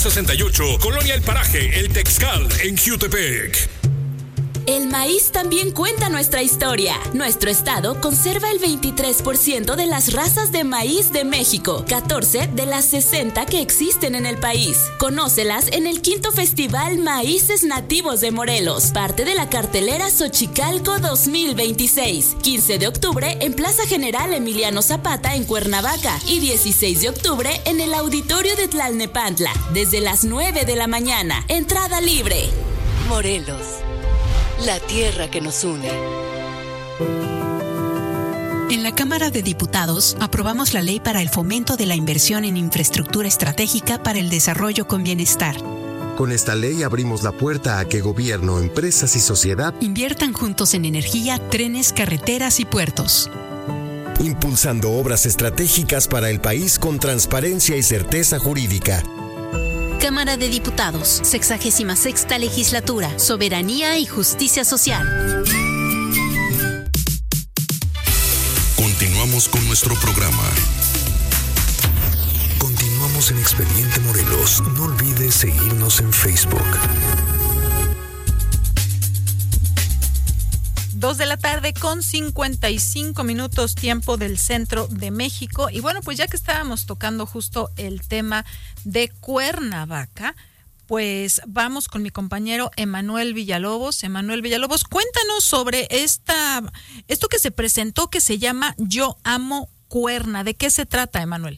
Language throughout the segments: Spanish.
68, Colonia El Paraje, El Texcal, en Jiutepec. El maíz también cuenta nuestra historia. Nuestro estado conserva el 23% de las razas de maíz de México, 14 de las 60 que existen en el país. Conócelas en el 5º Festival Maíces Nativos de Morelos, parte de la cartelera Xochicalco 2026. 15 de octubre en Plaza General Emiliano Zapata en Cuernavaca y 16 de octubre en el Auditorio de Tlalnepantla, desde las 9 de la mañana. Entrada libre. Morelos, la tierra que nos une. En la Cámara de Diputados aprobamos la Ley para el Fomento de la Inversión en Infraestructura Estratégica para el Desarrollo con Bienestar. Con esta ley abrimos la puerta a que gobierno, empresas y sociedad inviertan juntos en energía, trenes, carreteras y puertos. Impulsando obras estratégicas para el país con transparencia y certeza jurídica. Cámara de Diputados, 66ª Legislatura, Soberanía y Justicia Social. Continuamos con nuestro programa. Continuamos en Expediente Morelos. No olvides seguirnos en Facebook. 2:55 p.m, tiempo del centro de México. Y bueno, pues ya que estábamos tocando justo el tema de Cuernavaca, pues vamos con mi compañero Emanuel Villalobos. Emanuel Villalobos, cuéntanos sobre esto que se presentó que se llama Yo Amo Cuerna. ¿De qué se trata, Emanuel?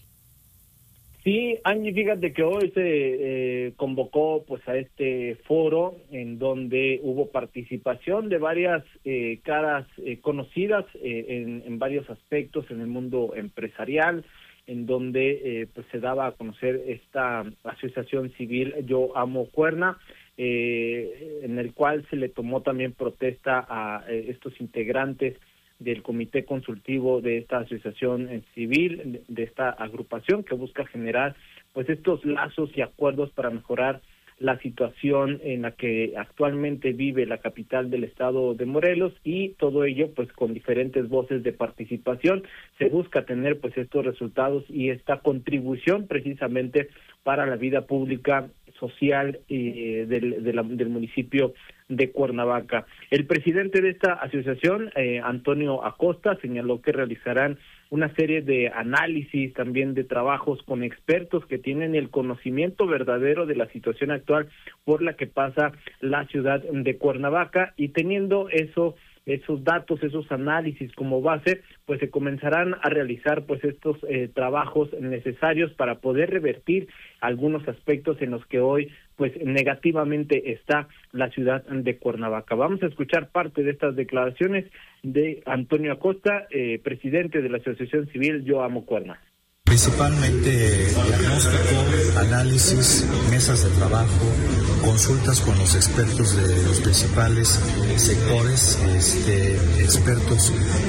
Sí, Angie, fíjate que hoy se convocó pues a este foro en donde hubo participación de varias caras conocidas en varios aspectos en el mundo empresarial, en donde pues se daba a conocer esta asociación civil Yo Amo Cuerna, en el cual se le tomó también protesta a estos integrantes del comité consultivo de esta asociación civil, de esta agrupación que busca generar pues estos lazos y acuerdos para mejorar la situación en la que actualmente vive la capital del estado de Morelos, y todo ello pues con diferentes voces de participación. Se busca tener pues estos resultados y esta contribución precisamente para la vida pública, social del municipio de Cuernavaca. El presidente de esta asociación, Antonio Acosta, señaló que realizarán una serie de análisis, también de trabajos con expertos que tienen el conocimiento verdadero de la situación actual por la que pasa la ciudad de Cuernavaca, y teniendo esos datos, esos análisis como base, pues se comenzarán a realizar pues estos trabajos necesarios para poder revertir algunos aspectos en los que hoy pues negativamente está la ciudad de Cuernavaca. Vamos a escuchar parte de estas declaraciones de Antonio Acosta, presidente de la Asociación Civil Yo Amo Cuerna. Principalmente diagnóstico, análisis, mesas de trabajo, consultas con los expertos de los principales sectores, expertos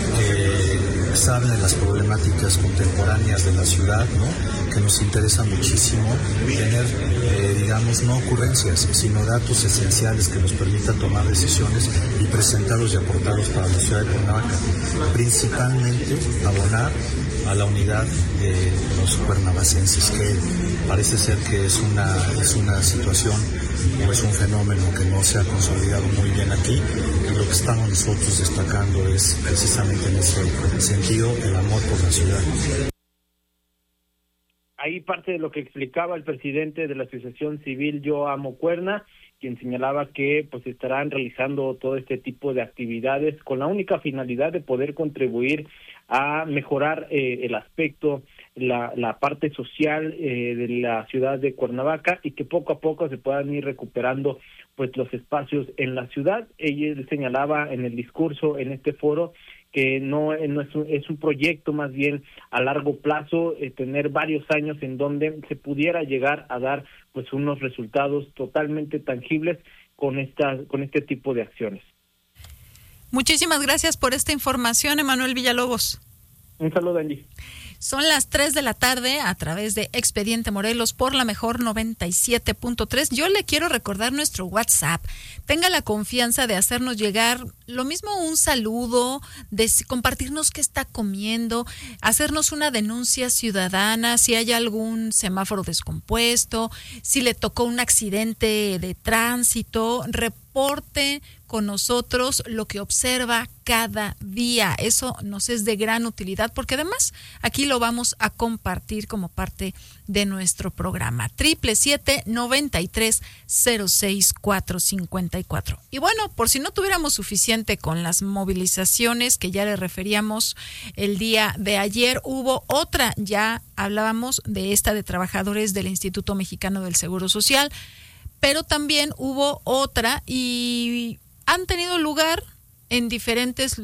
que saben de las problemáticas contemporáneas de la ciudad, ¿no? Que nos interesa muchísimo tener, no ocurrencias, sino datos esenciales que nos permitan tomar decisiones y presentarlos y aportarlos para la ciudad de Cuernavaca. Principalmente abonar a la unidad de los cuernavacenses, que parece ser que es una situación o es un fenómeno que no se ha consolidado muy bien aquí, y lo que estamos nosotros destacando es precisamente en ese sentido el amor por la ciudad. Ahí parte de lo que explicaba el presidente de la Asociación Civil Yo Amo Cuerna, quien señalaba que pues estarán realizando todo este tipo de actividades con la única finalidad de poder contribuir a mejorar el aspecto, la parte social de la ciudad de Cuernavaca, y que poco a poco se puedan ir recuperando pues los espacios en la ciudad. Él señalaba en el discurso en este foro que es un proyecto más bien a largo plazo, tener varios años en donde se pudiera llegar a dar pues unos resultados totalmente tangibles con este tipo de acciones. Muchísimas gracias por esta información, Emanuel Villalobos. Un saludo, Angie. Son las 3 de la tarde a través de Expediente Morelos por la mejor 97.3. Yo le quiero recordar nuestro WhatsApp. Tenga la confianza de hacernos llegar lo mismo un saludo, de compartirnos qué está comiendo, hacernos una denuncia ciudadana, si hay algún semáforo descompuesto, si le tocó un accidente de tránsito, reporte con nosotros lo que observa cada día. Eso nos es de gran utilidad porque además aquí lo vamos a compartir como parte de nuestro programa. 777-93-06454. Y bueno, por si no tuviéramos suficiente con las movilizaciones que ya le referíamos el día de ayer, hubo otra, ya hablábamos de esta de trabajadores del Instituto Mexicano del Seguro Social, pero también hubo otra y han tenido lugar en diferentes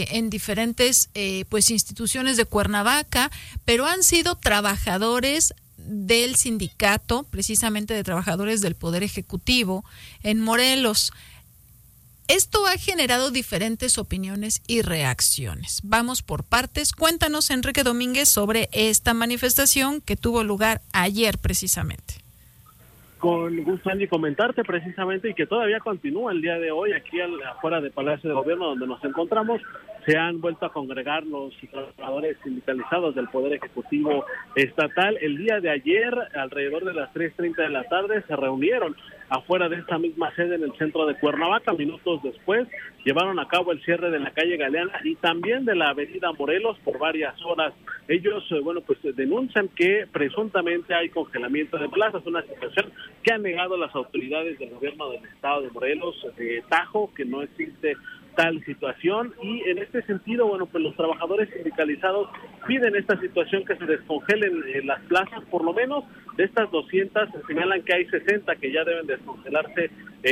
pues instituciones de Cuernavaca, pero han sido trabajadores del sindicato, precisamente de trabajadores del Poder Ejecutivo en Morelos. Esto ha generado diferentes opiniones y reacciones. Vamos por partes. Cuéntanos, Enrique Domínguez, sobre esta manifestación que tuvo lugar ayer precisamente. Con gusto, Andy, comentarte precisamente y que todavía continúa el día de hoy aquí afuera del Palacio de Gobierno donde nos encontramos. Se han vuelto a congregar los trabajadores sindicalizados del Poder Ejecutivo Estatal. El día de ayer, alrededor de las 3:30 de la tarde, se reunieron afuera de esta misma sede en el centro de Cuernavaca. Minutos después, llevaron a cabo el cierre de la calle Galeana y también de la avenida Morelos por varias horas. Ellos, pues denuncian que presuntamente hay congelamiento de plazas, una situación que han negado las autoridades del gobierno del estado de Morelos, de Tajo, que no existe tal situación, y en este sentido, pues los trabajadores sindicalizados piden esta situación, que se descongelen las plazas, por lo menos de estas 200, señalan que hay 60 que ya deben descongelarse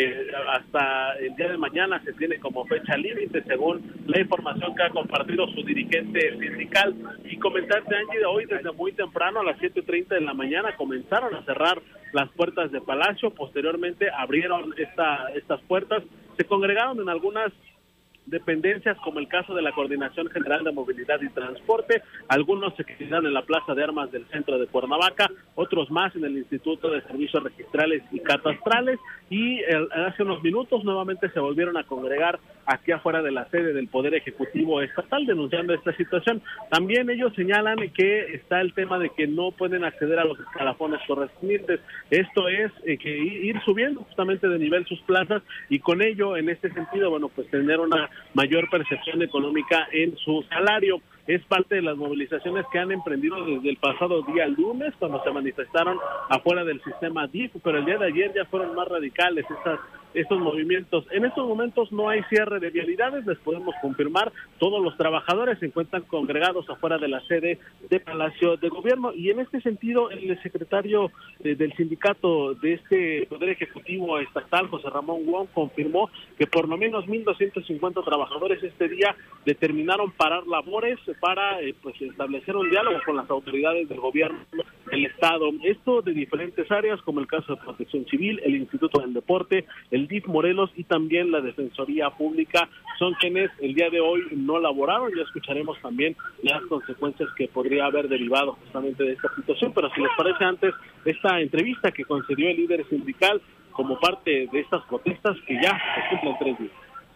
hasta el día de mañana, se tiene como fecha límite, según la información que ha compartido su dirigente sindical. Y comentarte, Angie, hoy desde muy temprano, a las 7:30 de la mañana, comenzaron a cerrar las puertas de Palacio, posteriormente abrieron estas puertas, se congregaron en algunas dependencias, como el caso de la Coordinación General de Movilidad y Transporte. Algunos se quedaron en la Plaza de Armas del centro de Cuernavaca, otros más en el Instituto de Servicios Registrales y Catastrales, y hace unos minutos nuevamente se volvieron a congregar aquí afuera de la sede del Poder Ejecutivo Estatal, denunciando esta situación. También ellos señalan que está el tema de que no pueden acceder a los escalafones correspondientes. Esto es que ir subiendo justamente de nivel sus plazas, y con ello, en este sentido, pues tener una mayor percepción económica en su salario. Es parte de las movilizaciones que han emprendido desde el pasado día lunes, cuando se manifestaron afuera del sistema DIF, pero el día de ayer ya fueron más radicales estos movimientos. En estos momentos no hay cierre de vialidades, les podemos confirmar, todos los trabajadores se encuentran congregados afuera de la sede de Palacio de Gobierno, y en este sentido el secretario del sindicato de este Poder Ejecutivo Estatal, José Ramón Wong, confirmó que por lo menos 1,250 trabajadores este día determinaron parar labores para establecer un diálogo con las autoridades del gobierno del estado. Esto de diferentes áreas, como el caso de Protección Civil, el Instituto del Deporte, el DIF Morelos y también la Defensoría Pública, son quienes el día de hoy no laboraron. Ya escucharemos también las consecuencias que podría haber derivado justamente de esta situación, pero si les parece, antes esta entrevista que concedió el líder sindical como parte de estas protestas que ya se cumplen 3 días.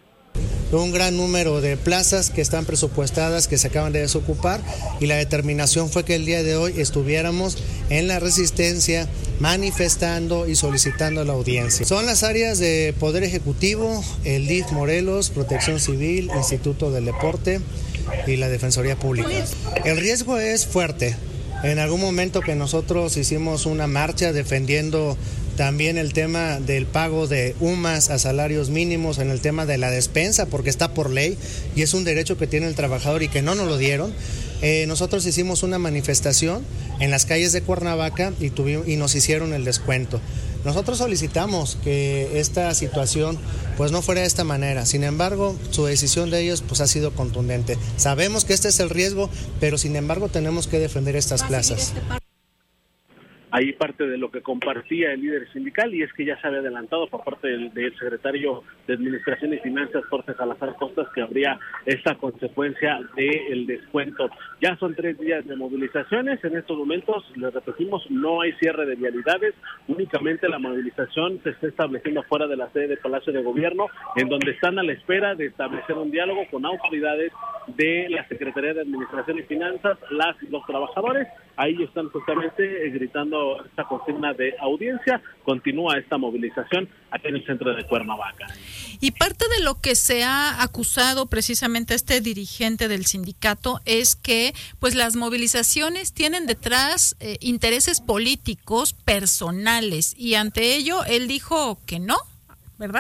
Un gran número de plazas que están presupuestadas, que se acaban de desocupar, y la determinación fue que el día de hoy estuviéramos en la Resistencia manifestando y solicitando la audiencia. Son las áreas de Poder Ejecutivo, el DIF Morelos, Protección Civil, Instituto del Deporte y la Defensoría Pública. El riesgo es fuerte. En algún momento que nosotros hicimos una marcha defendiendo también el tema del pago de UMAS a salarios mínimos, en el tema de la despensa, porque está por ley y es un derecho que tiene el trabajador y que no nos lo dieron. Nosotros hicimos una manifestación en las calles de Cuernavaca y nos hicieron el descuento. Nosotros solicitamos que esta situación pues no fuera de esta manera. Sin embargo, su decisión de ellos pues ha sido contundente. Sabemos que este es el riesgo, pero sin embargo tenemos que defender estas plazas. ahí parte de lo que compartía el líder sindical, y es que ya se había adelantado por parte del secretario de Administración y Finanzas, Jorge Salazar Costas, que habría esta consecuencia del descuento. Ya son 3 días de movilizaciones, en estos momentos, les repetimos, no hay cierre de vialidades, únicamente la movilización se está estableciendo fuera de la sede del Palacio de Gobierno, en donde están a la espera de establecer un diálogo con autoridades de la Secretaría de Administración y Finanzas, las y los trabajadores. Ahí están justamente gritando esta consigna de audiencia. Continúa esta movilización aquí en el centro de Cuernavaca. Y parte de lo que se ha acusado precisamente a este dirigente del sindicato es que pues las movilizaciones tienen detrás intereses políticos personales, y ante ello él dijo que no, ¿verdad?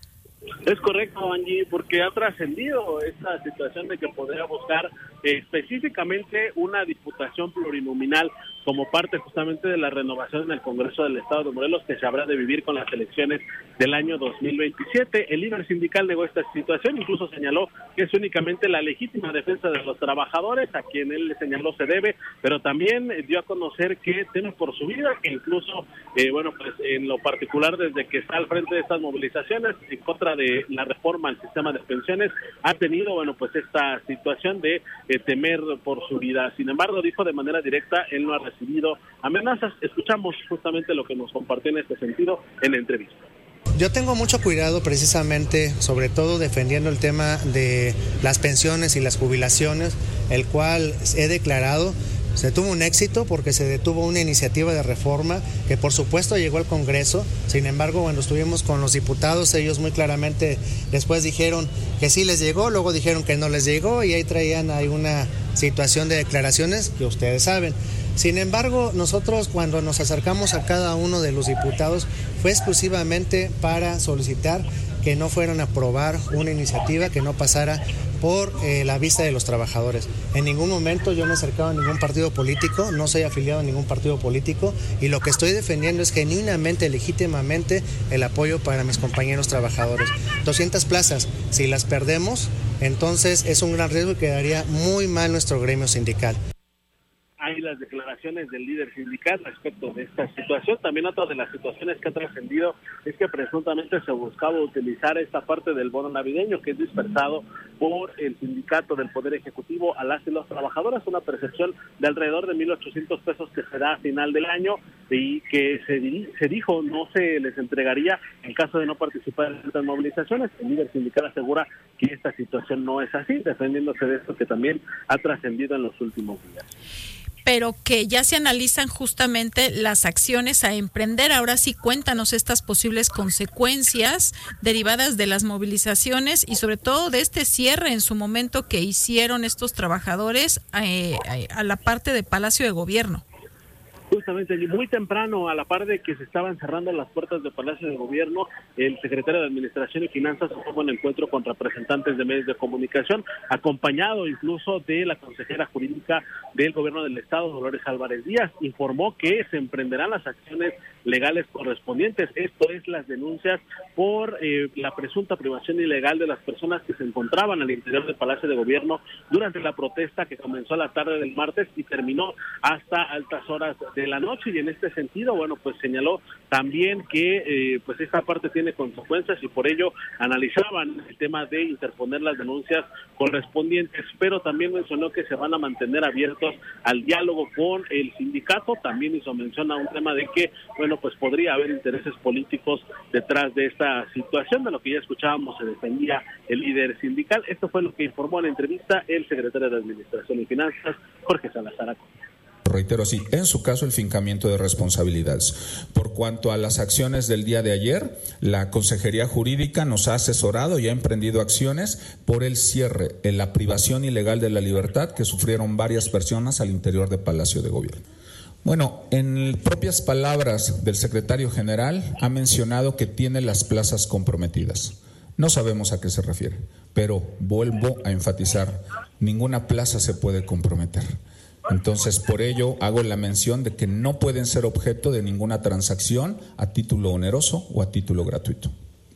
Es correcto, Angie, porque ha trascendido esta situación de que podría buscar específicamente una diputación plurinominal como parte justamente de la renovación en el Congreso del Estado de Morelos, que se habrá de vivir con las elecciones del año 2027. El líder sindical negó esta situación, incluso señaló que es únicamente la legítima defensa de los trabajadores, a quien él le señaló se debe, pero también dio a conocer que teme por su vida, que incluso, pues en lo particular, desde que está al frente de estas movilizaciones en contra de la reforma al sistema de pensiones, ha tenido, pues esta situación de temer por su vida. Sin embargo, dijo de manera directa, él no ha recibido amenazas. Escuchamos justamente lo que nos compartió en este sentido en la entrevista. Yo tengo mucho cuidado precisamente, sobre todo defendiendo el tema de las pensiones y las jubilaciones, el cual he declarado se tuvo un éxito porque se detuvo una iniciativa de reforma que por supuesto llegó al Congreso. Sin embargo, cuando estuvimos con los diputados, ellos muy claramente después dijeron que sí les llegó, luego dijeron que no les llegó, y ahí traían una situación de declaraciones que ustedes saben. Sin embargo, nosotros cuando nos acercamos a cada uno de los diputados fue exclusivamente para solicitar que no fueran a aprobar una iniciativa que no pasara por la vista de los trabajadores. En ningún momento yo me he acercado a ningún partido político, no soy afiliado a ningún partido político, y lo que estoy defendiendo es genuinamente, legítimamente, el apoyo para mis compañeros trabajadores. 200 plazas, si las perdemos, entonces es un gran riesgo y quedaría muy mal nuestro gremio sindical. Hay las declaraciones del líder sindical respecto de esta situación. También otra de las situaciones que ha trascendido es que presuntamente se buscaba utilizar esta parte del bono navideño que es dispersado por el sindicato del Poder Ejecutivo a las y los trabajadores, una percepción de alrededor de 1,800 pesos que se da a final del año y que se dijo no se les entregaría en caso de no participar en estas movilizaciones. El líder sindical asegura que esta situación no es así, defendiéndose de esto que también ha trascendido en los últimos días. Pero que ya se analizan justamente las acciones a emprender. Ahora sí, cuéntanos estas posibles consecuencias derivadas de las movilizaciones y sobre todo de este cierre en su momento que hicieron estos trabajadores a la parte de Palacio de Gobierno. Justamente muy temprano, a la par de que se estaban cerrando las puertas del Palacio de Gobierno, el secretario de Administración y Finanzas tuvo un encuentro con representantes de medios de comunicación, acompañado incluso de la consejera jurídica del Gobierno del Estado, Dolores Álvarez Díaz. Informó que se emprenderán las acciones legales correspondientes, esto es las denuncias por la presunta privación ilegal de las personas que se encontraban al interior del Palacio de Gobierno durante la protesta que comenzó a la tarde del martes y terminó hasta altas horas de la noche. Y en este sentido, pues señaló también que pues esta parte tiene consecuencias y por ello analizaban el tema de interponer las denuncias correspondientes, pero también mencionó que se van a mantener abiertos al diálogo con el sindicato. También hizo mención a un tema de que pues podría haber intereses políticos detrás de esta situación, de lo que ya escuchábamos se defendía el líder sindical. Esto fue lo que informó en la entrevista el secretario de Administración y Finanzas, Jorge Salazar Costas. Reitero así, en su caso el fincamiento de responsabilidades. Por cuanto a las acciones del día de ayer, la Consejería Jurídica nos ha asesorado y ha emprendido acciones por el cierre, en la privación ilegal de la libertad que sufrieron varias personas al interior de Palacio de Gobierno. Bueno, en propias palabras del secretario general ha mencionado que tiene las plazas comprometidas. No sabemos a qué se refiere, pero vuelvo a enfatizar, ninguna plaza se puede comprometer. Entonces, por ello, hago la mención de que no pueden ser objeto de ninguna transacción a título oneroso o a título gratuito.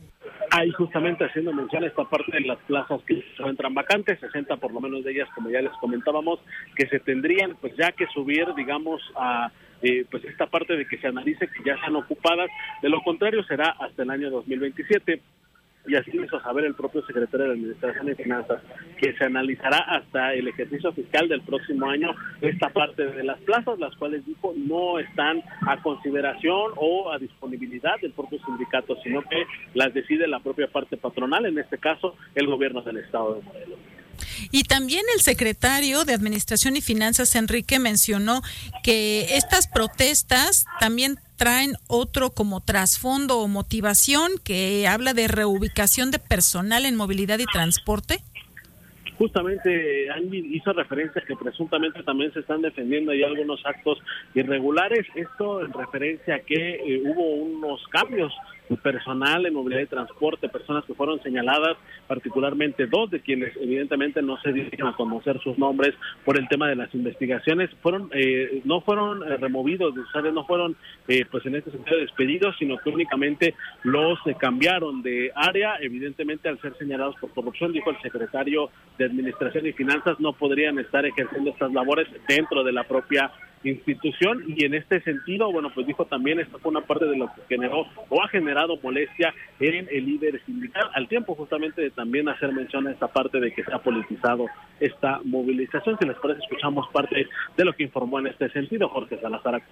Ahí justamente haciendo mención a esta parte de las plazas que se encuentran vacantes, 60 por lo menos de ellas, como ya les comentábamos, que se tendrían pues ya que subir, digamos, a pues esta parte de que se analice que ya están ocupadas. De lo contrario será hasta el año 2027. Y así lo hizo saber el propio secretario de Administración y Finanzas, que se analizará hasta el ejercicio fiscal del próximo año esta parte de las plazas, las cuales dijo no están a consideración o a disponibilidad del propio sindicato, sino que las decide la propia parte patronal, en este caso el gobierno del estado de Morelos. Y también el secretario de Administración y Finanzas, Enrique, mencionó que estas protestas también traen otro como trasfondo o motivación que habla de reubicación de personal en movilidad y transporte. Justamente Angie hizo referencia a que presuntamente también se están defendiendo ahí algunos actos irregulares, esto en referencia a que hubo unos cambios personal en movilidad y transporte, personas que fueron señaladas, particularmente 2 de quienes evidentemente no se dieron a conocer sus nombres por el tema de las investigaciones, no fueron removidos, no fueron pues en este sentido despedidos, sino que únicamente los cambiaron de área, evidentemente al ser señalados por corrupción, dijo el secretario de Administración y Finanzas, no podrían estar ejerciendo estas labores dentro de la propia institución, y en este sentido, bueno, pues dijo también, esta fue una parte de lo que generó o ha generado molestia en el líder sindical, al tiempo justamente de también hacer mención a esta parte de que se ha politizado esta movilización. Si les parece, escuchamos parte de lo que informó en este sentido Jorge Salazar.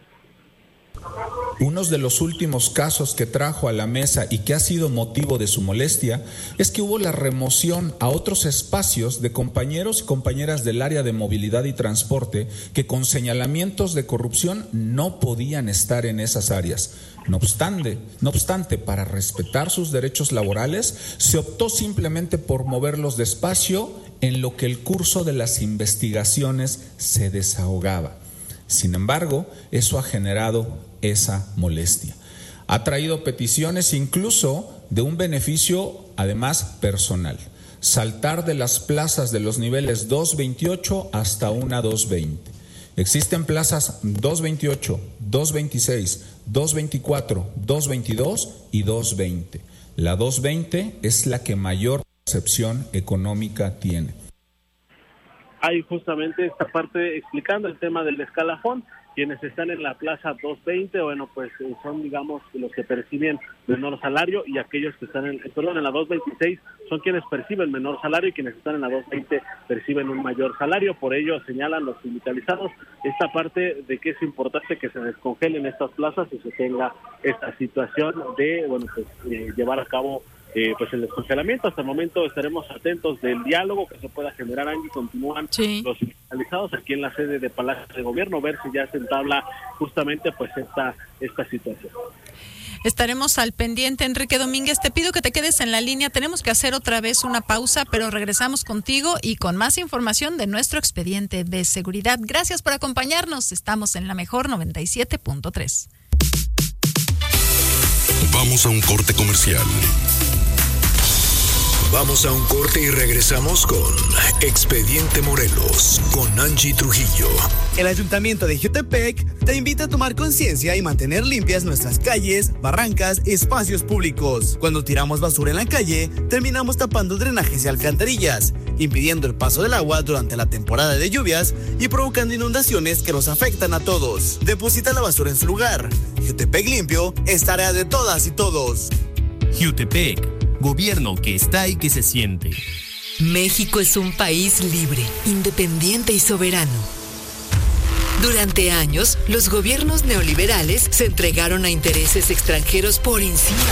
Uno de los últimos casos que trajo a la mesa y que ha sido motivo de su molestia es que hubo la remoción a otros espacios de compañeros y compañeras del área de movilidad y transporte que con señalamientos de corrupción no podían estar en esas áreas. No obstante, para respetar sus derechos laborales, se optó simplemente por moverlos de espacio en lo que el curso de las investigaciones se desahogaba. Sin embargo, eso ha generado esa molestia. Ha traído peticiones incluso de un beneficio, además personal. Saltar de las plazas de los niveles 228 hasta una 220. Existen plazas 228, 226, 224, 222 y 220. La 220 es la que mayor percepción económica tiene. Hay justamente esta parte explicando el tema del escalafón. Quienes están en la plaza 220, bueno, pues son, digamos, los que perciben menor salario, y aquellos que están en la 226 son quienes perciben menor salario, y quienes están en la 220 perciben un mayor salario. Por ello señalan los sindicalizados esta parte de que es importante que se descongelen estas plazas y se tenga esta situación de, bueno, pues llevar a cabo pues el descongelamiento. Hasta el momento estaremos atentos del diálogo que se pueda generar. Angie, continúan los sindicalizados aquí en la sede de Palacio de Gobierno, ver si ya se entabla justamente pues esta situación. Estaremos al pendiente, Enrique Domínguez. Te pido que te quedes en la línea. Tenemos que hacer otra vez una pausa, pero regresamos contigo y con más información de nuestro expediente de seguridad. Gracias por acompañarnos. Estamos en la mejor 97.3. Vamos a un corte comercial. Vamos a un corte y regresamos con Expediente Morelos, con Angie Trujillo. El Ayuntamiento de Jiutepec te invita a tomar conciencia y mantener limpias nuestras calles, barrancas, espacios públicos. Cuando tiramos basura en la calle, terminamos tapando drenajes y alcantarillas, impidiendo el paso del agua durante la temporada de lluvias y provocando inundaciones que nos afectan a todos. Deposita la basura en su lugar. Jiutepec limpio es tarea de todas y todos. Jiutepec, gobierno que está y que se siente. México es un país libre, independiente y soberano. Durante años, los gobiernos neoliberales se entregaron a intereses extranjeros por encima